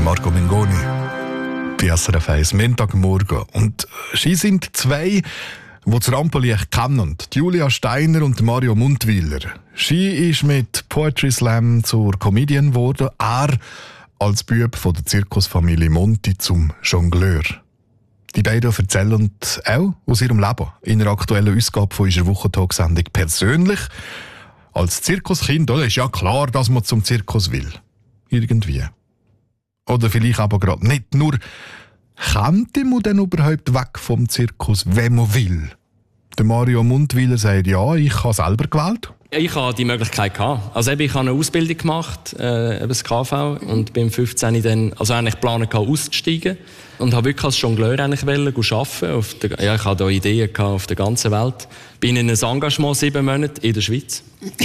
Marco Mengoni bei SRF 1, Montagmorgen. Und sie sind zwei, die das Rampenlicht kennen. Julia Steiner und Mario Mundwiler. Sie ist mit Poetry Slam zur Comedian geworden. Er als Bub von der Zirkusfamilie Monti zum Jongleur. Die beiden erzählen auch aus ihrem Leben in einer aktuellen Ausgabe von unserer Wochentagsendung persönlich. Als Zirkuskind ist ja klar, dass man zum Zirkus will. Irgendwie. Oder vielleicht aber gerade nicht. Nur, könnte man denn überhaupt weg vom Zirkus, wenn man will? Der Mario Mundwiler sagt, ja, ich habe selber gewählt. Ich hatte die Möglichkeit gehabt. Also ich habe eine Ausbildung gemacht, das KV, und bin 15 dann, also eigentlich geplant auszusteigen und habe wirklich als Jongleur eigentlich arbeiten. Ich hatte da Ideen auf der ganzen Welt. Bin in ein Engagement 7 Monate in der Schweiz.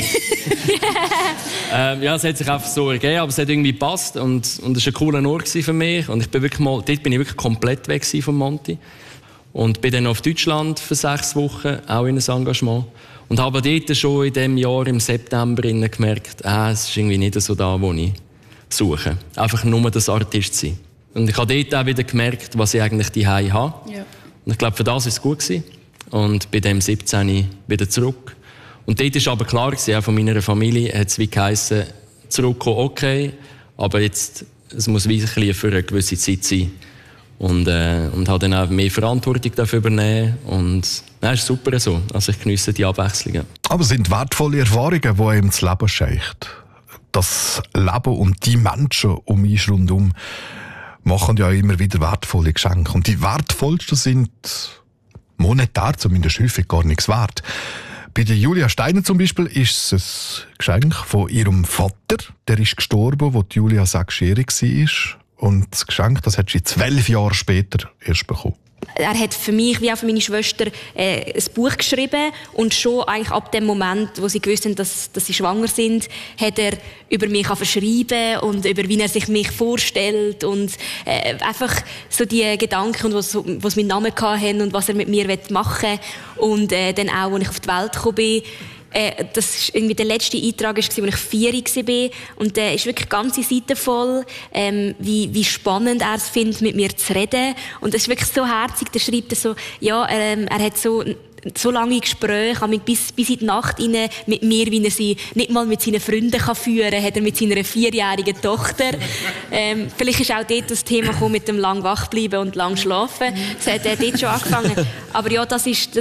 Ja, es hat sich einfach so ergeben, aber es hat irgendwie gepasst und es war ein cooler Ort für mich. Und dort bin ich wirklich komplett weg vom Monti. Und bin dann auf Deutschland für 6 Wochen, auch in ein Engagement. Und habe dort schon in diesem Jahr, im September, gemerkt, es ist irgendwie nicht so da, wo ich suche. Einfach nur das Artist sein. Und ich habe dort auch wieder gemerkt, was ich eigentlich daheim habe. Ja. Und ich glaube, für das war es gut gewesen. Und bei dem 17 wieder zurück. Und dort war aber klar gewesen, auch von meiner Familie hat es wie geheissen, zurückkommen, okay, aber jetzt, es muss wirklich für eine gewisse Zeit sein. Und habe dann auch mehr Verantwortung dafür übernehmen. Und es ist super so. Also ich geniesse die Abwechslungen. Aber es sind wertvolle Erfahrungen, die einem das Leben schenkt. Das Leben und die Menschen um mich rundum machen ja immer wieder wertvolle Geschenke. Und die wertvollsten sind monetär zumindest häufig gar nichts wert. Bei der Julia Steiner zum Beispiel ist es ein Geschenk von ihrem Vater. Der ist gestorben, als Julia 6-jährig war. Und das Geschenk, das hat sie 12 Jahre später erst bekommen. Er hat für mich wie auch für meine Schwester ein Buch geschrieben und schon eigentlich ab dem Moment, wo sie gewusst haben, dass sie schwanger sind, hat er über mich verschrieben und über wie er sich mich vorstellt und einfach so die Gedanken, was meinen Namen hatten und was er mit mir machen will. Und dann auch, als ich auf die Welt gekommen bin, das war irgendwie der letzte Eintrag, als ich 4 war. Und der ist wirklich ganze Seite voll, wie spannend er es findet, mit mir zu reden. Und das ist wirklich so herzig. Der schreibt so, ja, er hat so lange Gespräche, bis in die Nacht rein mit mir, wie er sie nicht mal mit seinen Freunden führen kann, hat er mit seiner 4-jährigen Tochter. Vielleicht ist auch dort das Thema gekommen mit dem lang wach bleiben und lang schlafen. Das hat dort schon angefangen. Aber ja, das ist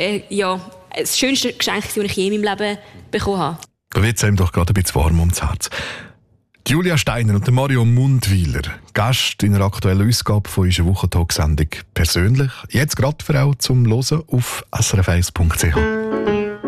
das schönste Geschenk, das ich je in meinem Leben bekommen habe. Da wird es einem doch gerade ein bisschen warm ums Herz. Julia Steiner und Mario Mundwiler, Gast in einer aktuellen Ausgabe von unserer Wochentagsendung persönlich. Jetzt gerade für auch zum Hören auf srf1.ch.